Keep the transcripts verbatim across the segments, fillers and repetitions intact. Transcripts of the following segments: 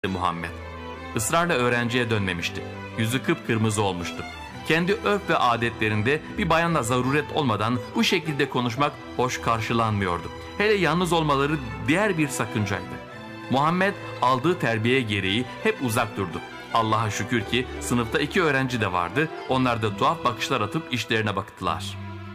Muhammed. Israrla öğrenciye dönmemişti. Yüzü kıpkırmızı olmuştu. Kendi örf ve adetlerinde bir bayanla zaruret olmadan bu şekilde konuşmak hoş karşılanmıyordu. Hele yalnız olmaları diğer bir sakıncaydı. Muhammed aldığı terbiye gereği hep uzak durdu. Allah'a şükür ki sınıfta iki öğrenci de vardı. Onlar da tuhaf bakışlar atıp işlerine baktılar.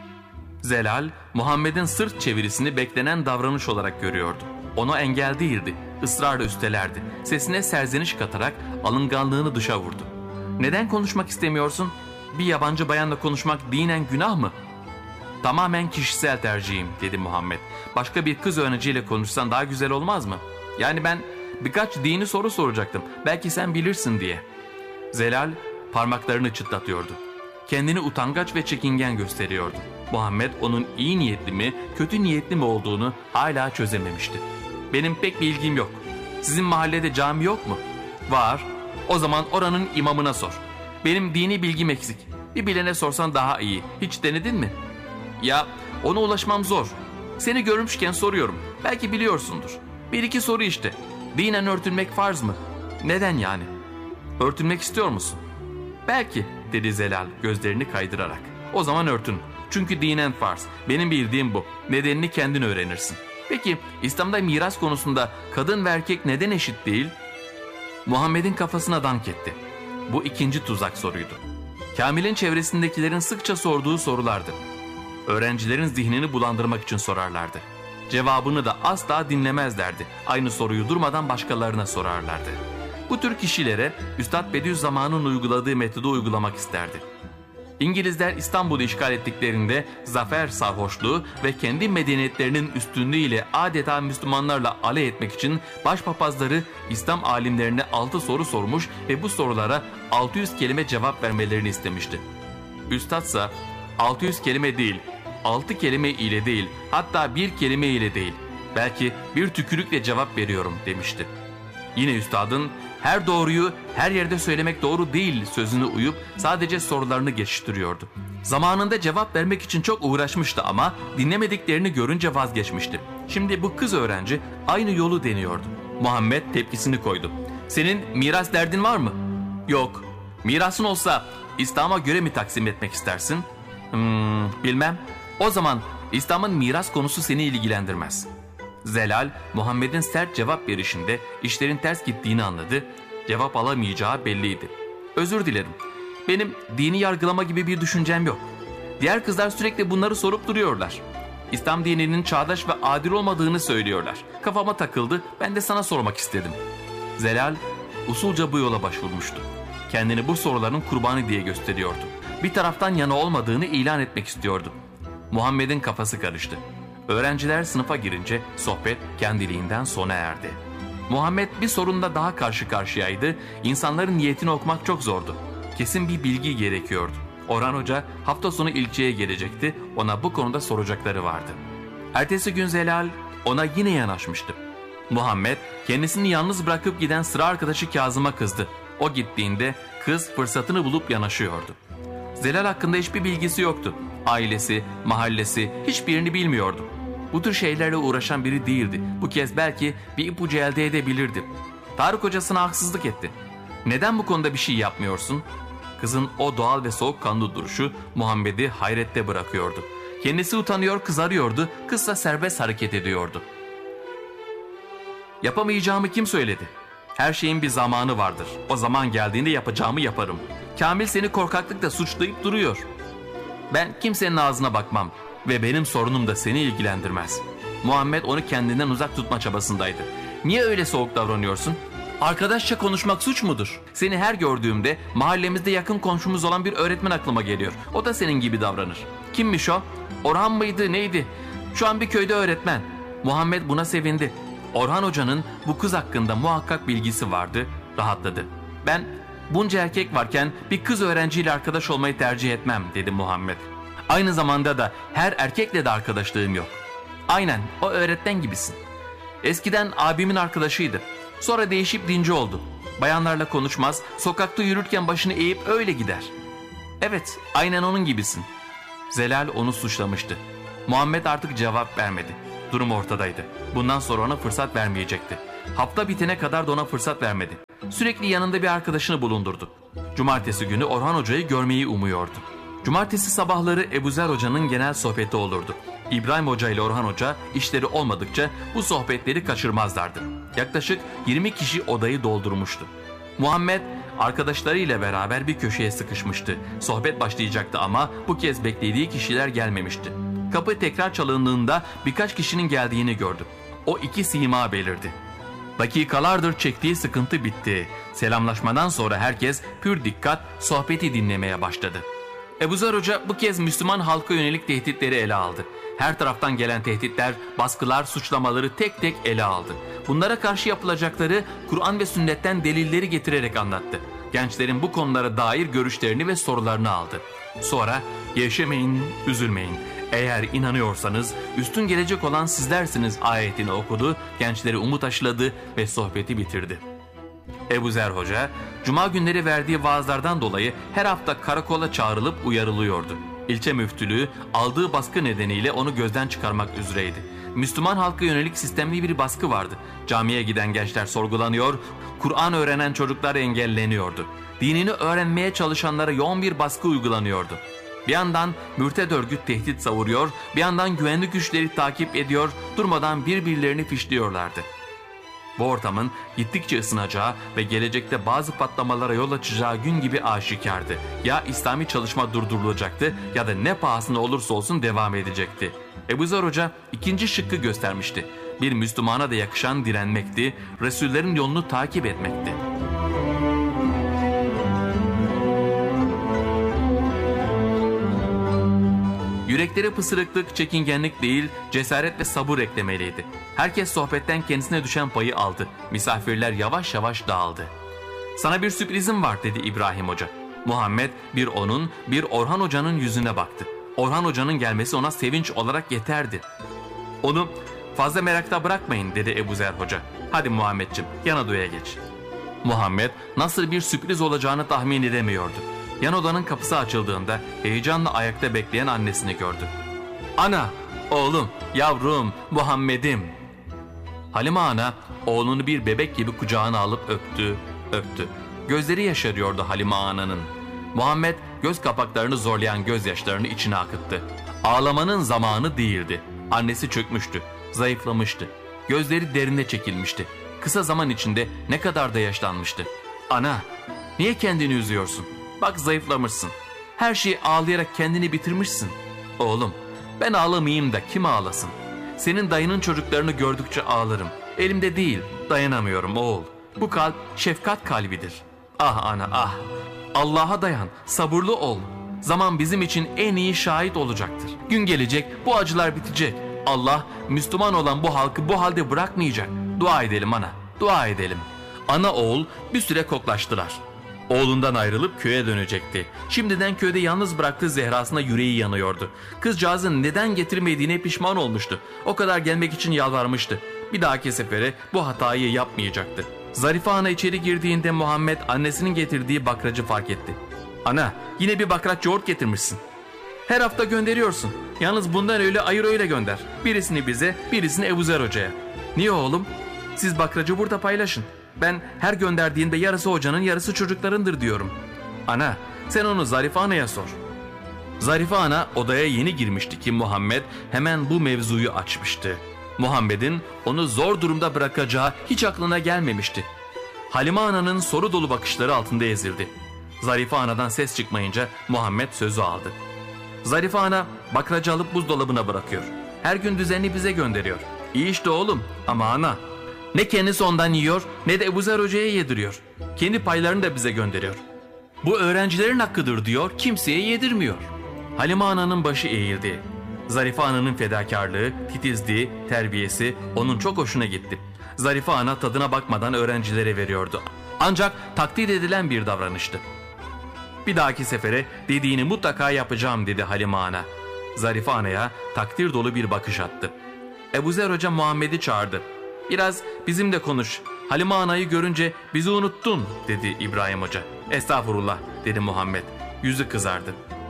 Zelal, Muhammed'in sırt çevirisini beklenen davranış olarak görüyordu. Ona engel değildi, ısrarla üstelerdi. Sesine serzeniş katarak alınganlığını dışa vurdu. "Neden konuşmak istemiyorsun? Bir yabancı bayanla konuşmak dinen günah mı?" "Tamamen kişisel tercihim," dedi Muhammed. "Başka bir kız öğrenciyle konuşsan daha güzel olmaz mı? Yani ben birkaç dini soru soracaktım. Belki sen bilirsin diye." Zelal parmaklarını çıtlatıyordu. Kendini utangaç ve çekingen gösteriyordu. Muhammed onun iyi niyetli mi, kötü niyetli mi olduğunu hala çözememişti. "Benim pek bir ilgim yok. Sizin mahallede cami yok mu?" "Var." "O zaman oranın imamına sor. Benim dini bilgim eksik. Bir bilene sorsan daha iyi. Hiç denedin mi?" "Ya ona ulaşmam zor. Seni görmüşken soruyorum. Belki biliyorsundur. Bir iki soru işte. Dinen örtünmek farz mı?" "Neden yani?" "Örtünmek istiyor musun?" "Belki," dedi Zelal gözlerini kaydırarak. "O zaman örtün. Çünkü dinen farz. Benim bildiğim bu. Nedenini kendin öğrenirsin." "Peki İslam'da miras konusunda kadın ve erkek neden eşit değil?" Muhammed'in kafasına dank etti. Bu ikinci tuzak soruydu. Kamil'in çevresindekilerin sıkça sorduğu sorulardı. Öğrencilerin zihnini bulandırmak için sorarlardı. Cevabını da asla dinlemezlerdi. Aynı soruyu durmadan başkalarına sorarlardı. Bu tür kişilere Üstad Bediüzzaman'ın uyguladığı metodu uygulamak isterdi. İngilizler İstanbul'u işgal ettiklerinde zafer sarhoşluğu ve kendi medeniyetlerinin üstünlüğüyle adeta Müslümanlarla alay etmek için başpapazları İslam alimlerine altı soru sormuş ve bu sorulara altı yüz kelime cevap vermelerini istemişti. Üstadsa altı yüz kelime değil, altı kelime ile değil, hatta bir kelime ile değil, belki bir tükürükle cevap veriyorum demişti. Yine üstadın her doğruyu her yerde söylemek doğru değil sözünü uyup sadece sorularını geçiştiriyordu. Zamanında cevap vermek için çok uğraşmıştı ama dinlemediklerini görünce vazgeçmişti. Şimdi bu kız öğrenci aynı yolu deniyordu. Muhammed tepkisini koydu. "Senin miras derdin var mı?" "Yok." "Mirasın olsa İslam'a göre mi taksim etmek istersin?" Hmm, bilmem. "O zaman İslam'ın miras konusu seni ilgilendirmez." Zelal, Muhammed'in sert cevap verişinde işlerin ters gittiğini anladı. Cevap alamayacağı belliydi. "Özür dilerim. Benim dini yargılama gibi bir düşüncem yok. Diğer kızlar sürekli bunları sorup duruyorlar. İslam dininin çağdaş ve adil olmadığını söylüyorlar. Kafama takıldı, ben de sana sormak istedim." Zelal, usulca bu yola başvurmuştu. Kendini bu soruların kurbanı diye gösteriyordu. Bir taraftan yana olmadığını ilan etmek istiyordu. Muhammed'in kafası karıştı. Öğrenciler sınıfa girince sohbet kendiliğinden sona erdi. Muhammed bir sorunla daha karşı karşıyaydı. İnsanların niyetini okumak çok zordu. Kesin bir bilgi gerekiyordu. Orhan Hoca hafta sonu ilçeye gelecekti. Ona bu konuda soracakları vardı. Ertesi gün Zelal ona yine yanaşmıştı. Muhammed kendisini yalnız bırakıp giden sıra arkadaşı Kazım'a kızdı. O gittiğinde kız fırsatını bulup yanaşıyordu. Zelal hakkında hiçbir bilgisi yoktu. Ailesi, mahallesi hiçbirini bilmiyordu. Bu tür şeylerle uğraşan biri değildi. Bu kez belki bir ipucu elde edebilirdi. Tarık hocasına haksızlık etti. "Neden bu konuda bir şey yapmıyorsun?" Kızın o doğal ve soğukkanlı duruşu Muhammed'i hayrette bırakıyordu. Kendisi utanıyor, kızarıyordu, kızsa serbest hareket ediyordu. "Yapamayacağımı kim söyledi? Her şeyin bir zamanı vardır. O zaman geldiğinde yapacağımı yaparım. Kamil seni korkaklıkla suçlayıp duruyor. Ben kimsenin ağzına bakmam ve benim sorunum da seni ilgilendirmez." Muhammed onu kendinden uzak tutma çabasındaydı. "Niye öyle soğuk davranıyorsun? Arkadaşça konuşmak suç mudur? Seni her gördüğümde mahallemizde yakın komşumuz olan bir öğretmen aklıma geliyor. O da senin gibi davranır." "Kimmiş o? Orhan mıydı, neydi? Şu an bir köyde öğretmen." Muhammed buna sevindi. Orhan Hoca'nın bu kız hakkında muhakkak bilgisi vardı, rahatladı. "Ben bunca erkek varken bir kız öğrenciyle arkadaş olmayı tercih etmem," dedi Muhammed. "Aynı zamanda da her erkekle de arkadaşlığım yok." "Aynen, o öğretmen gibisin. Eskiden abimin arkadaşıydı. Sonra değişip dinci oldu. Bayanlarla konuşmaz, sokakta yürürken başını eğip öyle gider." "Evet, aynen onun gibisin." Zelal onu suçlamıştı. Muhammed artık cevap vermedi. Durum ortadaydı. Bundan sonra ona fırsat vermeyecekti. Hafta bitene kadar da ona fırsat vermedi. Sürekli yanında bir arkadaşını bulundurdu. Cumartesi günü Orhan Hoca'yı görmeyi umuyordu. Cumartesi sabahları Ebuzer Hoca'nın genel sohbeti olurdu. İbrahim Hoca ile Orhan Hoca işleri olmadıkça bu sohbetleri kaçırmazlardı. Yaklaşık yirmi kişi odayı doldurmuştu. Muhammed arkadaşlarıyla beraber bir köşeye sıkışmıştı. Sohbet başlayacaktı ama bu kez beklediği kişiler gelmemişti. Kapı tekrar çalındığında birkaç kişinin geldiğini gördü. O iki sima belirdi. Dakikalardır çektiği sıkıntı bitti. Selamlaşmadan sonra herkes pür dikkat sohbeti dinlemeye başladı. Ebuzer Hoca bu kez Müslüman halka yönelik tehditleri ele aldı. Her taraftan gelen tehditler, baskılar, suçlamaları tek tek ele aldı. Bunlara karşı yapılacakları Kur'an ve sünnetten delilleri getirerek anlattı. Gençlerin bu konulara dair görüşlerini ve sorularını aldı. Sonra gevşemeyin, üzülmeyin. Eğer inanıyorsanız üstün gelecek olan sizlersiniz ayetini okudu, gençleri umut aşıladı ve sohbeti bitirdi. Ebuzer Hoca, cuma günleri verdiği vaazlardan dolayı her hafta karakola çağrılıp uyarılıyordu. İlçe müftülüğü aldığı baskı nedeniyle onu gözden çıkarmak üzereydi. Müslüman halka yönelik sistemli bir baskı vardı. Camiye giden gençler sorgulanıyor, Kur'an öğrenen çocuklar engelleniyordu. Dinini öğrenmeye çalışanlara yoğun bir baskı uygulanıyordu. Bir yandan mürted örgüt tehdit savuruyor, bir yandan güvenlik güçleri takip ediyor, durmadan birbirlerini fişliyorlardı. Bu ortamın gittikçe ısınacağı ve gelecekte bazı patlamalara yol açacağı gün gibi aşikardı. Ya İslami çalışma durdurulacaktı ya da ne pahasına olursa olsun devam edecekti. Ebuzer Hoca ikinci şıkkı göstermişti. Bir Müslümana da yakışan direnmekti, Resullerin yolunu takip etmekti. Yürekleri pısırıklık, çekingenlik değil, cesaret ve sabır eklemeliydi. Herkes sohbetten kendisine düşen payı aldı. Misafirler yavaş yavaş dağıldı. "Sana bir sürprizim var," dedi İbrahim Hoca. Muhammed bir onun, bir Orhan Hoca'nın yüzüne baktı. Orhan Hoca'nın gelmesi ona sevinç olarak yeterdi. "Onu fazla merakta bırakmayın," dedi Ebuzer Hoca. "Hadi Muhammedciğim, yan odaya geç." Muhammed nasıl bir sürpriz olacağını tahmin edemiyordu. Yan odanın kapısı açıldığında heyecanla ayakta bekleyen annesini gördü. "Ana, oğlum, yavrum, Muhammed'im." Halime ana oğlunu bir bebek gibi kucağına alıp öptü, öptü. Gözleri yaşarıyordu Halime ananın. Muhammed göz kapaklarını zorlayan gözyaşlarını içine akıttı. Ağlamanın zamanı değildi. Annesi çökmüştü, zayıflamıştı. Gözleri derine çekilmişti. Kısa zaman içinde ne kadar da yaşlanmıştı. "Ana, niye kendini üzüyorsun? Bak zayıflamışsın. Her şeyi ağlayarak kendini bitirmişsin." "Oğlum, ben ağlamayayım da kim ağlasın? Senin dayının çocuklarını gördükçe ağlarım. Elimde değil, dayanamıyorum oğul. Bu kalp şefkat kalbidir." "Ah ana ah. Allah'a dayan, sabırlı ol. Zaman bizim için en iyi şahit olacaktır. Gün gelecek, bu acılar bitecek. Allah Müslüman olan bu halkı bu halde bırakmayacak. Dua edelim ana, dua edelim." Ana oğul bir süre koklaştılar. Oğlundan ayrılıp köye dönecekti. Şimdiden köyde yalnız bıraktığı Zehra'sına yüreği yanıyordu. Kızcağızın neden getirmediğine pişman olmuştu. O kadar gelmek için yalvarmıştı. Bir dahaki sefere bu hatayı yapmayacaktı. Zarife ana içeri girdiğinde Muhammed annesinin getirdiği bakracı fark etti. "Ana, yine bir bakraç yoğurt getirmişsin. Her hafta gönderiyorsun. Yalnız bundan öyle ayır öyle gönder. Birisini bize, birisini Ebuzer Hoca'ya." "Niye oğlum? Siz bakracı burada paylaşın. Ben her gönderdiğinde yarısı hocanın yarısı çocuklarındır diyorum." "Ana, sen onu Zarife anaya sor." Zarife ana odaya yeni girmişti ki Muhammed hemen bu mevzuyu açmıştı. Muhammed'in onu zor durumda bırakacağı hiç aklına gelmemişti. Halime ananın soru dolu bakışları altında ezildi. Zarife anadan ses çıkmayınca Muhammed sözü aldı. "Zarife ana bakracı alıp buzdolabına bırakıyor. Her gün düzenli bize gönderiyor. İyi işte oğlum, ama ana, ne kendisi ondan yiyor ne de Ebuzer Hoca'ya yediriyor. Kendi paylarını da bize gönderiyor. Bu öğrencilerin hakkıdır diyor, kimseye yedirmiyor." Halime ananın başı eğildi. Zarife ananın fedakarlığı, titizliği, terbiyesi onun çok hoşuna gitti. Zarife ana tadına bakmadan öğrencilere veriyordu. Ancak takdir edilen bir davranıştı. "Bir dahaki sefere dediğini mutlaka yapacağım," dedi Halime ana. Zarife anaya takdir dolu bir bakış attı. Ebuzer Hoca Muhammed'i çağırdı. "Biraz bizimle konuş. Halime anayı görünce bizi unuttun," dedi İbrahim Hoca. "Estağfurullah," dedi Muhammed. Yüzü kızardı.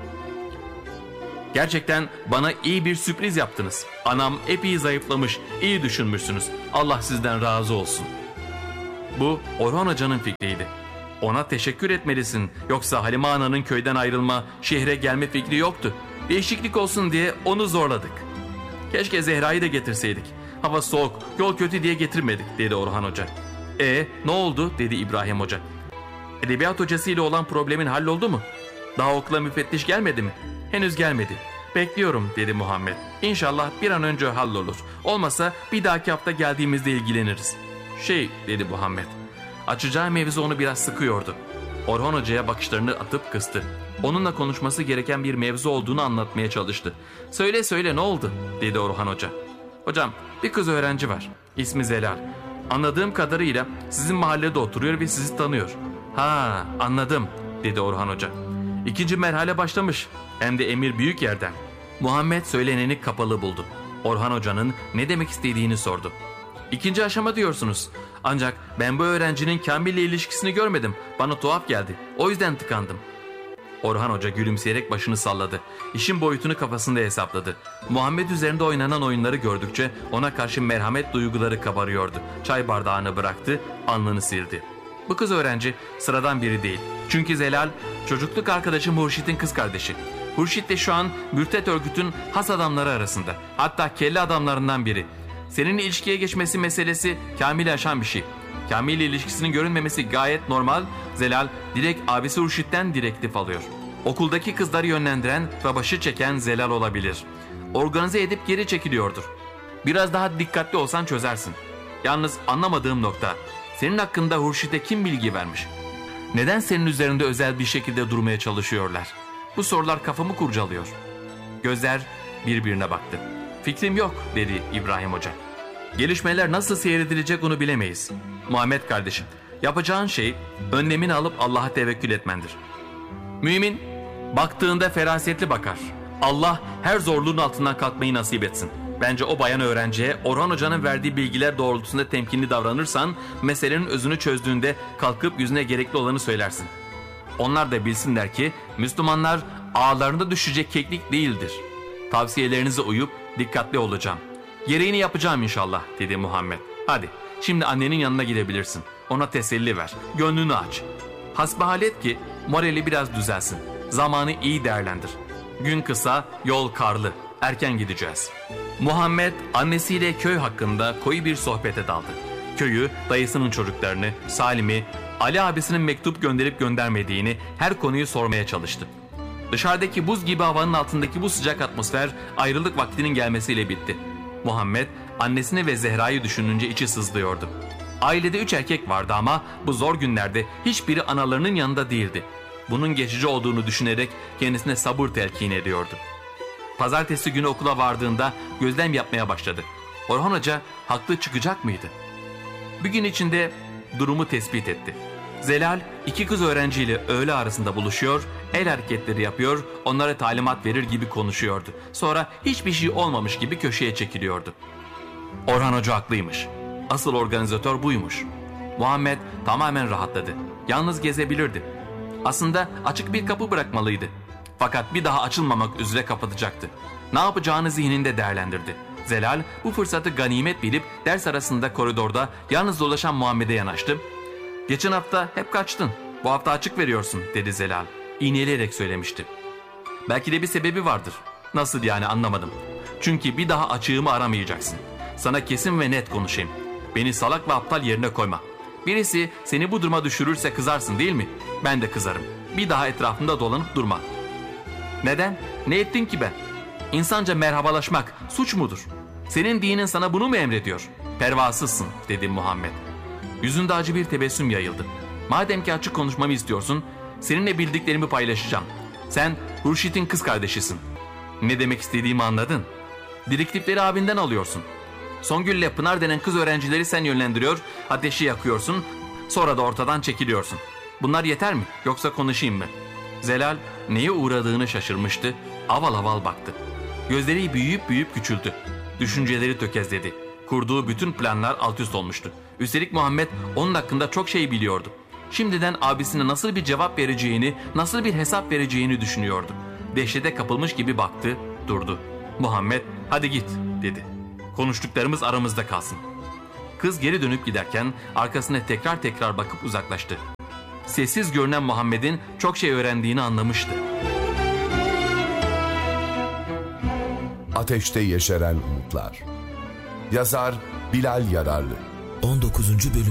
"Gerçekten bana iyi bir sürpriz yaptınız. Anam epey zayıflamış, iyi düşünmüşsünüz. Allah sizden razı olsun." Bu Orhan Hoca'nın fikriydi. Ona teşekkür etmelisin. Yoksa Halime Ana'nın köyden ayrılma, şehre gelme fikri yoktu. Değişiklik olsun diye onu zorladık. Keşke Zehra'yı da getirseydik. Hava soğuk, yol kötü diye getirmedik dedi Orhan Hoca. E ne oldu dedi İbrahim Hoca. Edebiyat hocasıyla olan problemin halloldu mu? Daha okula müfettiş gelmedi mi? Henüz gelmedi. Bekliyorum dedi Muhammed. İnşallah bir an önce hallolur. Olmasa bir dahaki hafta geldiğimizde ilgileniriz. Şey dedi Muhammed. Açacağı mevzu onu biraz sıkıyordu. Orhan Hoca'ya bakışlarını atıp kıstı. Onunla konuşması gereken bir mevzu olduğunu anlatmaya çalıştı. Söyle söyle ne oldu dedi Orhan Hoca. Hocam bir kız öğrenci var. İsmi Zelal. Anladığım kadarıyla sizin mahallede oturuyor ve sizi tanıyor. Ha anladım dedi Orhan Hoca. İkinci merhale başlamış. Hem de emir büyük yerden. Muhammed söyleneni kapalı buldu. Orhan Hoca'nın ne demek istediğini sordu. İkinci aşama diyorsunuz. Ancak ben bu öğrencinin Kamil'le ilişkisini görmedim. Bana tuhaf geldi. O yüzden tıkandım. Orhan Hoca gülümseyerek başını salladı. İşin boyutunu kafasında hesapladı. Muhammed üzerinde oynanan oyunları gördükçe ona karşı merhamet duyguları kabarıyordu. Çay bardağını bıraktı, alnını sildi. Bu kız öğrenci sıradan biri değil. Çünkü Zelal çocukluk arkadaşı Hurşit'in kız kardeşi. Hurşit de şu an mürtet örgütün has adamları arasında. Hatta kelle adamlarından biri. Senin ilişkiye geçmesi meselesi Kamil'i aşan bir şey. Kamil ile ilişkisinin görünmemesi gayet normal. Zelal direkt abisi Hurşit'ten direktif alıyor. Okuldaki kızları yönlendiren ve başı çeken Zelal olabilir. Organize edip geri çekiliyordur. Biraz daha dikkatli olsan çözersin. Yalnız anlamadığım nokta, senin hakkında Hurşit'e kim bilgi vermiş? Neden senin üzerinde özel bir şekilde durmaya çalışıyorlar? Bu sorular kafamı kurcalıyor. Gözler birbirine baktı. Fikrim yok dedi İbrahim Hoca. Gelişmeler nasıl seyredilecek onu bilemeyiz. Muhammed kardeşim, yapacağın şey önlemini alıp Allah'a tevekkül etmendir. Mümin baktığında ferasetli bakar. Allah her zorluğun altından kalkmayı nasip etsin. Bence o bayan öğrenciye Orhan Hoca'nın verdiği bilgiler doğrultusunda temkinli davranırsan meselenin özünü çözdüğünde kalkıp yüzüne gerekli olanı söylersin. Onlar da bilsinler ki Müslümanlar ağlarında düşecek keklik değildir. Tavsiyelerinize uyup dikkatli olacağım. Gereğini yapacağım inşallah dedi Muhammed. Hadi şimdi annenin yanına gidebilirsin. Ona teselli ver. Gönlünü aç. Hasbihalet ki morali biraz düzelsin. Zamanı iyi değerlendir. Gün kısa, yol karlı. Erken gideceğiz. Muhammed annesiyle köy hakkında koyu bir sohbete daldı. Köyü, dayısının çocuklarını, Salim'i, Ali abisinin mektup gönderip göndermediğini her konuyu sormaya çalıştı. Dışarıdaki buz gibi havanın altındaki bu sıcak atmosfer ayrılık vaktinin gelmesiyle bitti. Muhammed annesini ve Zehra'yı düşününce içi sızlıyordu. Ailede üç erkek vardı ama bu zor günlerde hiçbiri analarının yanında değildi. Bunun geçici olduğunu düşünerek kendisine sabır telkin ediyordu. Pazartesi günü okula vardığında gözlem yapmaya başladı. Orhan Hoca haklı çıkacak mıydı? Bir gün içinde durumu tespit etti. Zelal iki kız öğrenciyle öğle arasında buluşuyor, el hareketleri yapıyor, onlara talimat verir gibi konuşuyordu. Sonra hiçbir şey olmamış gibi köşeye çekiliyordu. Orhan Hoca haklıymış. Asıl organizatör buymuş. Muhammed tamamen rahatladı. Yalnız gezebilirdi. Aslında açık bir kapı bırakmalıydı. Fakat bir daha açılmamak üzere kapatacaktı. Ne yapacağını zihninde değerlendirdi. Zelal bu fırsatı ganimet bilip ders arasında koridorda yalnız dolaşan Muhammed'e yanaştı. "Geçen hafta hep kaçtın. Bu hafta açık veriyorsun," dedi Zelal. İğneleyerek söylemişti. "Belki de bir sebebi vardır." "Nasıl yani, anlamadım." "Çünkü bir daha açığımı aramayacaksın. Sana kesin ve net konuşayım. Beni salak ve aptal yerine koyma. Birisi seni bu duruma düşürürse kızarsın değil mi? Ben de kızarım. Bir daha etrafımda dolanıp durma." "Neden? Ne ettin ki ben?" "İnsanca merhabalaşmak suç mudur? Senin dinin sana bunu mu emrediyor?" "Pervasızsın," dedi Muhammed. Yüzünde acı bir tebessüm yayıldı. "Madem ki açık konuşmamı istiyorsun, seninle bildiklerimi paylaşacağım. Sen Hurşit'in kız kardeşisin. Ne demek istediğimi anladın. Direktifleri abinden alıyorsun. Songül'le Pınar denen kız öğrencileri sen yönlendiriyor, ateşi yakıyorsun, sonra da ortadan çekiliyorsun. Bunlar yeter mi, yoksa konuşayım mı?" Zelal neye uğradığını şaşırmıştı, aval aval baktı. Gözleri büyüyüp büyüyüp küçüldü. Düşünceleri tökezledi. Kurduğu bütün planlar alt üst olmuştu. Üstelik Muhammed onun hakkında çok şey biliyordu. Şimdiden abisine nasıl bir cevap vereceğini, nasıl bir hesap vereceğini düşünüyordu. Dehşete kapılmış gibi baktı, durdu. Muhammed, "Hadi git," dedi. "Konuştuklarımız aramızda kalsın." Kız geri dönüp giderken arkasına tekrar tekrar bakıp uzaklaştı. Sessiz görünen Muhammed'in çok şey öğrendiğini anlamıştı. Ateşte Yeşeren Umutlar. Yazar Bilal Yararlı. on dokuzuncu bölüm